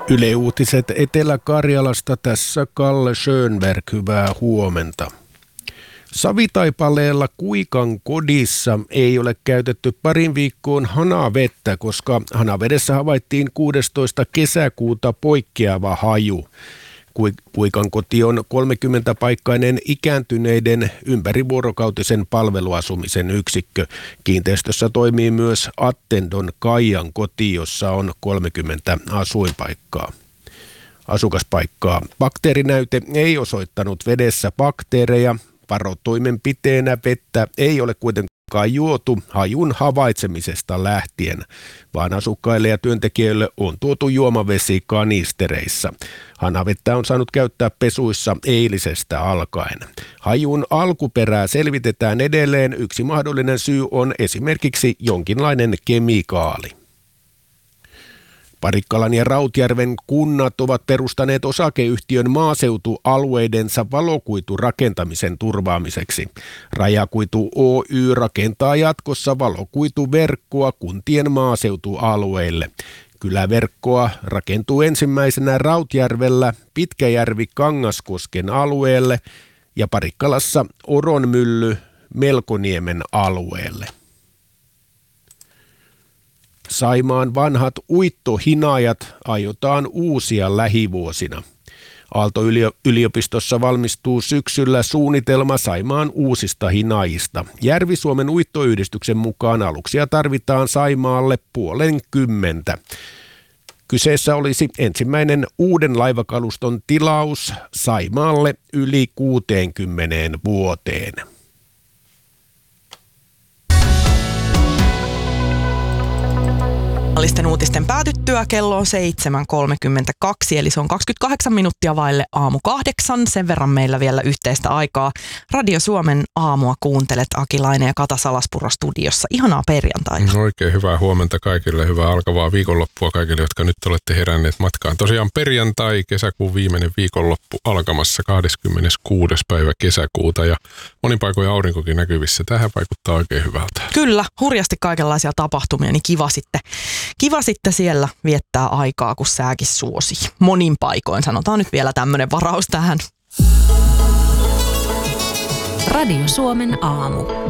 Yle Uutiset Etelä-Karjalasta, tässä Kalle Schönberg, hyvää huomenta. Savitaipaleella Kuikan kodissa ei ole käytetty parin viikkoon hanavettä, koska hanavedessä havaittiin 16. kesäkuuta poikkeava haju. Kuikan koti on 30-paikkainen ikääntyneiden ympärivuorokautisen palveluasumisen yksikkö. Kiinteistössä toimii myös Attendon Kaijan koti, jossa on 30 asukaspaikkaa. Bakteerinäyte ei osoittanut vedessä bakteereja. Varotoimenpiteenä vettä ei ole kuitenkaan juotu hajun havaitsemisesta lähtien, vaan asukkaille ja työntekijöille on tuotu juomavesi kanistereissa. Hanavettä on saanut käyttää pesuissa eilisestä alkaen. Hajun alkuperää selvitetään edelleen. Yksi mahdollinen syy on esimerkiksi jonkinlainen kemikaali. Parikkalan ja Rautjärven kunnat ovat perustaneet osakeyhtiön maaseutualueidensa valokuiturakentamisen turvaamiseksi. Rajakuitu Oy rakentaa jatkossa valokuituverkkoa kuntien maaseutualueille. Kyläverkkoa rakentuu ensimmäisenä Rautjärvellä Pitkäjärvi-Kangaskosken alueelle ja Parikkalassa Oronmylly Melkoniemen alueelle. Saimaan vanhat uittohinaajat aiotaan uusia lähivuosina. Aalto-yliopistossa valmistuu syksyllä suunnitelma Saimaan uusista hinaajista. Järvi-Suomen uittoyhdistyksen mukaan aluksia tarvitaan Saimaalle 50. Kyseessä olisi ensimmäinen uuden laivakaluston tilaus Saimaalle yli 60 vuoteen. Uutisten päätyttyä kello on 7.32, eli se on 28 minuuttia vaille aamu 8. Sen verran meillä vielä yhteistä aikaa. Radio Suomen aamua kuuntelet, Akilainen ja Kata Salaspuro studiossa. Ihanaa perjantaita. Oikein hyvää huomenta kaikille, hyvää alkavaa viikonloppua kaikille, jotka nyt olette heränneet matkaan. Tosiaan perjantai, kesäkuun viimeinen viikonloppu alkamassa 26. päivä kesäkuuta ja monin paikoin aurinkokin näkyvissä. Tähän vaikuttaa oikein hyvältä. Kyllä, hurjasti kaikenlaisia tapahtumia, niin kiva sitten siellä viettää aikaa, kun sääkin suosi. Monin paikoin, sanotaan nyt vielä tämmöinen varaus tähän. Radio Suomen aamu.